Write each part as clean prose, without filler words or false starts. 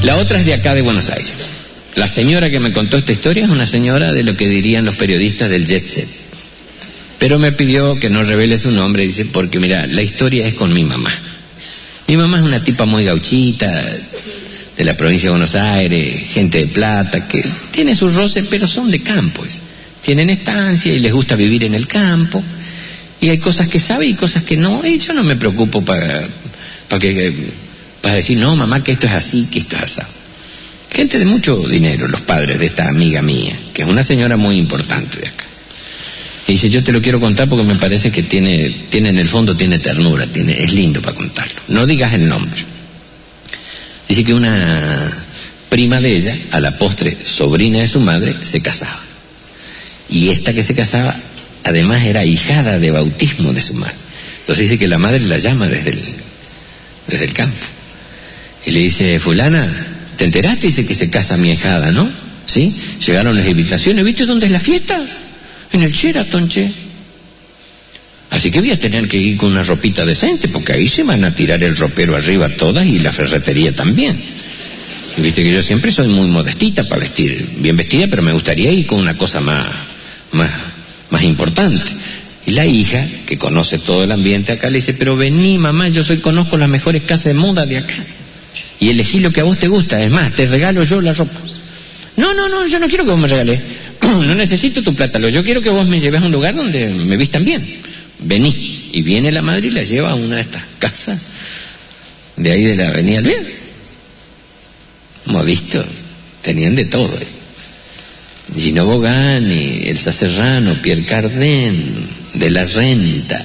La otra es de acá de Buenos Aires. La señora que me contó esta historia es una señora de lo que dirían los periodistas del jet set. Pero me pidió que no revele su nombre, dice, porque mira, la historia es con mi mamá. Mi mamá es una tipa muy gauchita, de la provincia de Buenos Aires, gente de plata, que tiene sus roces, pero son de campo. Tienen estancia y les gusta vivir en el campo. Y hay cosas que sabe y cosas que no. Y yo no me preocupo para decir, no, mamá, que esto es así, que esto es así. Gente de mucho dinero, los padres de esta amiga mía, que es una señora muy importante de acá. Y dice, yo te lo quiero contar porque me parece que tiene en el fondo, tiene ternura, es lindo para contarlo. No digas el nombre. Dice que una prima de ella, a la postre sobrina de su madre, se casaba. Y esta que se casaba, además era ahijada de bautismo de su madre. Entonces dice que la madre la llama desde el campo. Y le dice, fulana, ¿te enteraste? Dice que se casa mi ahijada, ¿no? ¿Sí? Llegaron las invitaciones. ¿Viste dónde es la fiesta? En el Sheraton, che. Así que voy a tener que ir con una ropita decente, porque ahí se van a tirar el ropero arriba todas y la ferretería también. Y viste que yo siempre soy muy modestita para vestir, bien vestida, pero me gustaría ir con una cosa más importante. Y la hija, que conoce todo el ambiente acá, le dice, pero vení, mamá, conozco las mejores casas de moda de acá. Y elegí lo que a vos te gusta, es más, te regalo yo la ropa. No, yo no quiero que vos me regales. No necesito tu plata, yo quiero que vos me lleves a un lugar donde me vistan bien. Vení. Y viene la madre y la lleva a una de estas casas de ahí de la avenida Alvear. Hemos visto, tenían de todo. Gino Bogani, Elsa Serrano, Pierre Cardin, de la Renta.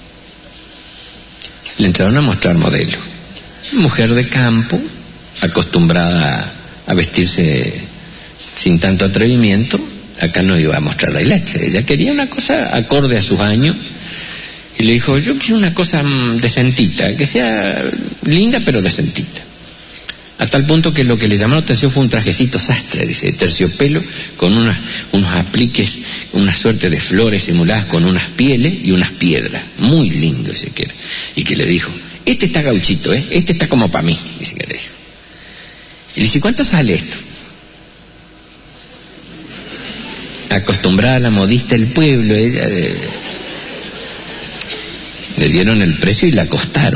Le entraron a mostrar modelo. Mujer de campo, acostumbrada a vestirse sin tanto atrevimiento, acá no iba a mostrar la hilacha. Ella quería una cosa acorde a sus años y le dijo, yo quiero una cosa decentita, que sea linda pero decentita. A tal punto que lo que le llamó la atención fue un trajecito sastre, dice, de terciopelo, con unos apliques, una suerte de flores simuladas con unas pieles y unas piedras, muy lindo, dice que era. Y que le dijo, este está gauchito, este está como para mí, dice que le dijo. Y le dice, ¿cuánto sale esto? Acostumbrada a la modista del pueblo, ella le dieron el precio y la acostaron.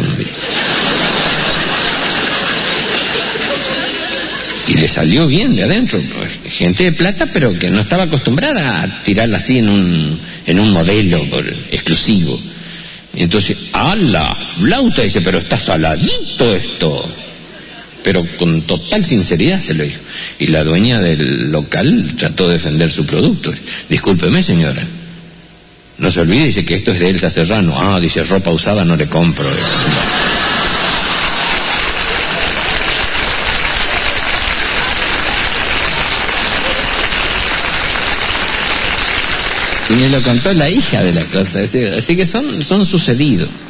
Y le salió bien de adentro, gente de plata, pero que no estaba acostumbrada a tirarla así en un modelo exclusivo. Y entonces, ¡a la flauta! Dice, pero está saladito esto. Pero con total sinceridad se lo dijo. Y la dueña del local trató de defender su producto. Discúlpeme, señora. No se olvide, dice que esto es de Elsa Serrano. Dice, ropa usada no le compro. Y me lo contó la hija de la cosa. Así que son sucedidos.